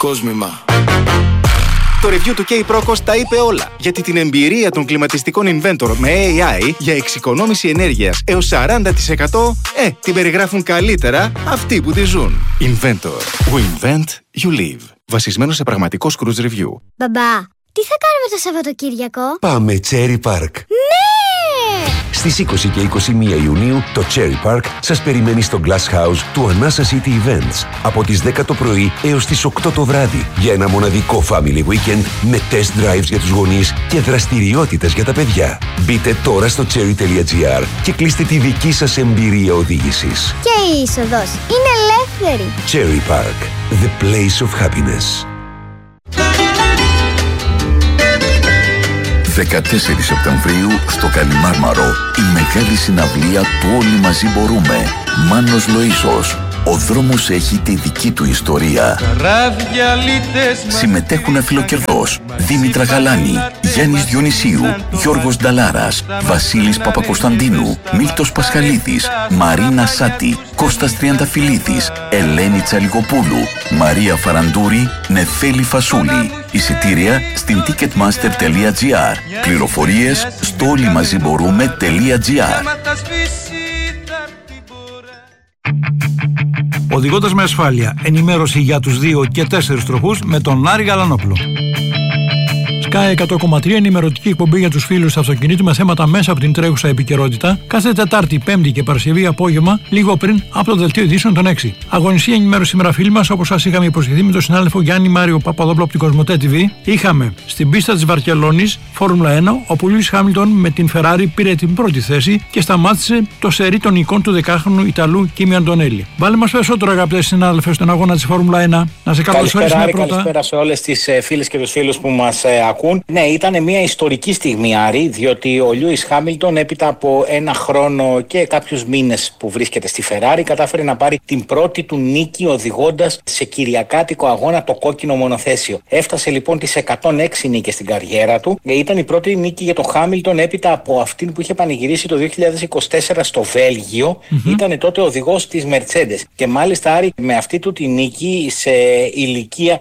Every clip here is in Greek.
Κόσμημα. Το review του K-Procos τα είπε όλα, γιατί την εμπειρία των κλιματιστικών Inventor με AI για εξοικονόμηση ενέργειας έως 40% την περιγράφουν καλύτερα αυτοί που τη ζουν. Inventor. We invent, you live. Βασισμένο σε πραγματικό cruise review. Μπαμπά, τι θα κάνουμε το Σαββατοκύριακο? Πάμε Cherry Park. Ναι! Στις 20 και 21 Ιουνίου το Cherry Park σας περιμένει στο Glass House του Anasa City Events από τις 10 το πρωί έως τις 8 το βράδυ για ένα μοναδικό family weekend με test drives για τους γονείς και δραστηριότητες για τα παιδιά. Μπείτε τώρα στο cherry.gr και κλείστε τη δική σας εμπειρία οδήγησης. Και η είσοδος είναι ελεύθερη. Cherry Park, the place of happiness. 14 Σεπτεμβρίου στο Καλιμάρμαρο η μεγάλη συναυλία του Όλοι Μαζί Μπορούμε. Μάνος Λοΐσος. Ο δρόμος έχει τη δική του ιστορία. Συμμετέχουν Αφιλοκερδός, Δήμητρα Γαλάνη, Γιάννης Διονυσίου, Γιώργος Νταλάρας, Βασίλης Παπακοσταντίνου, Μίλτος Πασχαλίδης, Μαρίνα Σάτη, Κώστας Τριανταφυλλίδης, Ελένη Τσαλιγοπούλου, Μαρία Φαραντούρη, Νεφέλη Φασούλη. Εισιτήρια στην ticketmaster.gr. Πληροφορίες στο όλοιμαζιμπορούμε.gr. Οδηγώντας με ασφάλεια, ενημέρωση για τους 2 και 4 τροχούς με τον Άρη Γαλανόπουλο. Sky 100,3 ενημερωτική εκπομπή για τους φίλους του αυτοκινήτου με θέματα μέσα από την τρέχουσα επικαιρότητα κάθε Τετάρτη, Πέμπτη και Παρασκευή απόγευμα, λίγο πριν από το δελτίο ειδήσεων των 6. Αγωνιστική ενημέρωση σήμερα, φίλοι μας, όπως σας είχαμε υποσχεθεί με τον συνάδελφο Γιάννη Μάριο Παπαδόπουλο από την Κοσμοτέ TV. Είχαμε στην πίστα της Βαρκελόνης Φόρμουλα 1, όπου Λούις Χάμιλτον με την Ferrari πήρε την πρώτη θέση και σταμάτησε το σερί των εικόν του 10χρονου Ιταλού Κίμι Αντονέλη. Βάλε μας περισσότερο, αγαπητές συνάδελφες, στον αγώνα της Φόρμουλα 1. Να σε καλωσορίσουμε πρώτα. Καλησπέρα σε όλες τις φίλες και τους φίλους που μας ακούν. Ναι, ήταν μια ιστορική στιγμή, Άρη, διότι ο Λούις Χάμιλτον έπειτα από ένα χρόνο και κάποιους μήνες που βρίσκεται στη Ferrari κατάφερε να πάρει την πρώτη του νίκη οδηγώντας σε κυριακάτικο αγώνα το κόκκινο μονοθέσιο. Έφτασε λοιπόν τις 106 νίκες στην καριέρα του. Ήταν η πρώτη νίκη για τον Χάμιλτον έπειτα από αυτήν που είχε πανηγυρίσει το 2024 στο Βέλγιο. Ήταν τότε οδηγός της Mercedes. Και μάλιστα, Άρη, με αυτή του τη νίκη σε ηλικία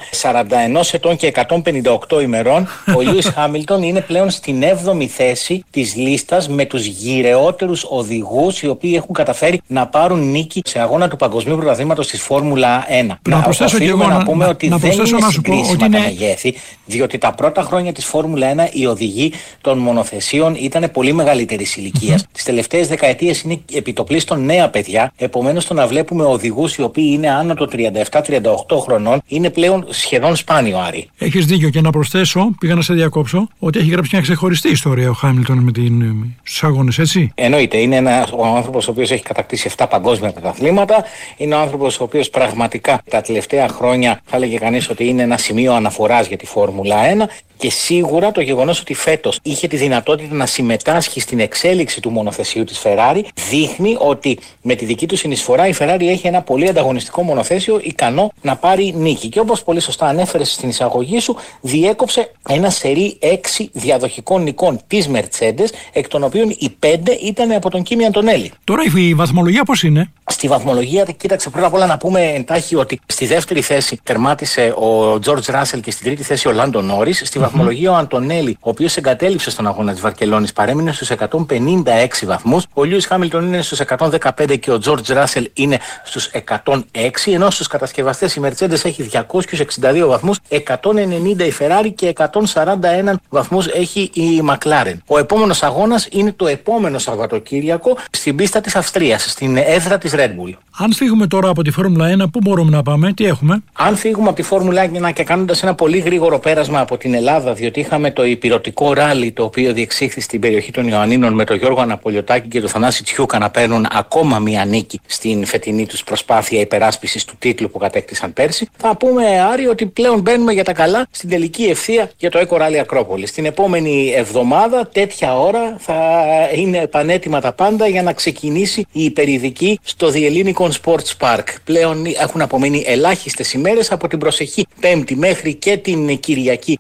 41 ετών και 158 ημερών, ο Λούις Χάμιλτον είναι πλέον στην 7η θέση της λίστας με τους γυρεότερους οδηγούς οι οποίοι έχουν καταφέρει να πάρουν νίκη σε αγώνα του Παγκοσμίου Πρωταθλήματος της Φόρμουλα 1. Να προσθέσω και εγώ να πούμε ότι δεν είναι συγκρίσιμα τα μεγέθη, διότι τα πρώτα χρόνια της Φόρμουλα 1 οι οδηγοί των μονοθεσίων ήταν πολύ μεγαλύτερης ηλικίας. Τις τελευταίες δεκαετίες είναι επιτοπλίστων νέα παιδιά, επομένως το να βλέπουμε οδηγούς οι οποίοι είναι άνω των 37-38 χρονών είναι πλέον σχεδόν σπάνιο, Άρη. Έχεις δίκιο, και να προσθέσω, πήγα να σε διακόψω, ότι έχει γράψει μια ξεχωριστή ιστορία ο Χάμιλτον με στους αγώνες, έτσι. Εννοείται, είναι ο άνθρωπος ο οποίος έχει κατακτήσει 7 παγκόσμια πρωταθλήματα. Είναι ο άνθρωπος ο οποίος πραγματικά τα τελευταία χρόνια θα έλεγε κανείς ότι είναι ένα σημείο αναφοράς για τη Φόρμουλα 1. Και σίγουρα το γεγονός ότι φέτος είχε τη δυνατότητα να συμμετάσχει στην εξέλιξη του μονοθεσίου της Ferrari δείχνει ότι με τη δική του συνεισφορά η Ferrari έχει ένα πολύ ανταγωνιστικό μονοθέσιο ικανό να πάρει νίκη. Και όπως πολύ σωστά ανέφερες στην εισαγωγή σου, διέκοψε ένα σερί 6 διαδοχικών νικών της Mercedes, εκ των οποίων οι 5 ήταν από τον Κίμι Αντονέλη. Τώρα η βαθμολογία πώς είναι? Στη βαθμολογία, κοίταξε, πρώτα απ' όλα να πούμε εντάχει ότι στη δεύτερη θέση τερμάτισε ο George Russell και στην τρίτη θέση ο Lando Norris. Στη βαθμολογία ο Αντονέλη, ο οποίος εγκατέλειψε στον αγώνα της Βαρκελόνης, παρέμεινε στους 156 βαθμούς. Ο Λούις Χάμιλτον είναι στους 115 και ο George Russell είναι στους 106, ενώ στους κατασκευαστές η Mercedes έχει 262 βαθμούς, 190 η Ferrari και 141 βαθμούς έχει η McLaren. Ο επόμενος αγώνας είναι το επόμενο Σαββατοκύριακο στην πίστα της Αυστρίας, στην έδρα της Red Bull. Αν φύγουμε τώρα από τη Φόρμουλα 1, πού μπορούμε να πάμε, τι έχουμε? Αν φύγουμε από τη Φόρμουλα 1 και κάνοντας ένα πολύ γρήγορο πέρασμα από την Ελλάδα, διότι είχαμε το ηπειρωτικό ράλι το οποίο διεξήχθη στην περιοχή των Ιωαννίνων με τον Γιώργο Αναπολιωτάκη και τον Θανάση Τσιούκα να παίρνουν ακόμα μία νίκη στην φετινή τους προσπάθεια υπεράσπισης του τίτλου που κατέκτησαν πέρσι, θα πούμε, Άρη, ότι πλέον μπαίνουμε για τα καλά στην τελική ευθεία για το Eco Rally Ακρόπολης. Την επόμενη εβδομάδα, τέτοια ώρα, θα είναι πανέτοιμα τα πάντα για να ξεκινήσει η υπερειδική στο The Hellinikon Sports Park. Πλέον έχουν απομείνει ελάχιστες ημέρες από την προσεχή Πέμπτη μέχρι και την Κυριακή 28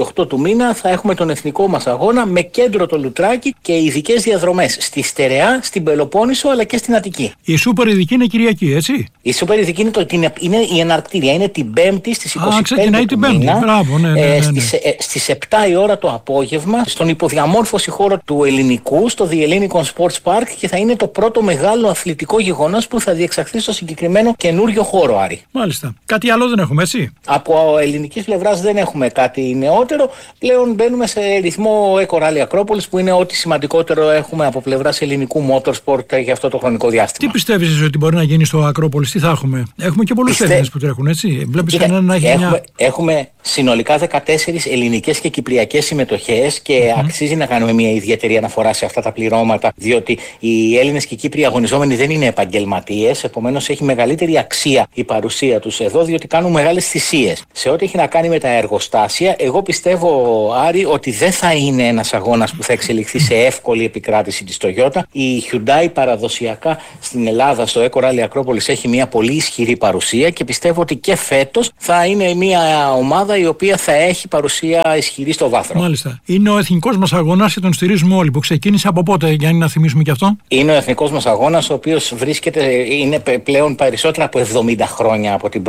28 του μήνα θα έχουμε τον εθνικό μας αγώνα με κέντρο το Λουτράκι και ειδικές διαδρομές στη Στερεά, στην Πελοπόννησο αλλά και στην Αττική. Η Σούπερ ειδική είναι Κυριακή, έτσι. Η Σούπερ ειδική είναι η εναρκτήρια, είναι την Πέμπτη στις 25 ξεκινάει την Πέμπτη. Μπράβο, ναι. Στις 7 η ώρα το απόγευμα, στον υποδιαμόρφωση χώρο του Ελληνικού, στο The Hellenic Sports Park, και θα είναι το πρώτο μεγάλο αθλητικό γεγονός που θα διεξαχθεί στο συγκεκριμένο καινούριο χώρο, Άρη. Μάλιστα. Κάτι άλλο δεν έχουμε, έτσι. Από ελληνικής πλευράς δεν έχουμε κάτι νεότερο. Πλέον μπαίνουμε σε ρυθμό Eco Rally Acropolis, που είναι ό,τι σημαντικότερο έχουμε από πλευράς ελληνικού motorsport για αυτό το χρονικό διάστημα. Τι πιστεύεις εσύ ότι μπορεί να γίνει στο Ακρόπολης, τι θα έχουμε? Έχουμε και πολλούς Έλληνες που τρέχουν, έτσι. Βλέπεις κανέναν να έχει έχουμε συνολικά 14 ελληνικές και κυπριακές συμμετοχές και αξίζει να κάνουμε μια ιδιαίτερη αναφορά σε αυτά τα πληρώματα, διότι οι Έλληνες και οι Κύπροι αγωνιζόμενοι δεν είναι επαγγελματίες, επομένως έχει μεγαλύτερη αξία η παρουσία τους εδώ, διότι κάνουν μεγάλες θυσίες. Σε ό,τι έχει να κάνει με τα εργοστάσια, εγώ πιστεύω, Άρη, ότι δεν θα είναι ένας αγώνας που θα εξελιχθεί σε εύκολη επικράτηση της Toyota. Η Hyundai παραδοσιακά στην Ελλάδα, στο Eco Rally Acropolis, έχει μια πολύ ισχυρή παρουσία και πιστεύω ότι και φέτος θα είναι μια ομάδα η οποία θα έχει παρουσία ισχυρή στο βάθρο. Μάλιστα. Είναι ο εθνικός μας αγώνας και τον στηρίζουμε όλοι, που ξεκίνησε από πότε, για να θυμίσουμε και αυτό? Είναι ο εθνικός μας αγώνας, ο οποίος είναι πλέον περισσότερα από 70 χρόνια από την